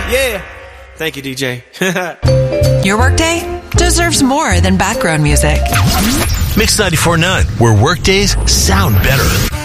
Yeah. Thank you, DJ. Your workday deserves more than background music. Mix 94.9, where workdays sound better.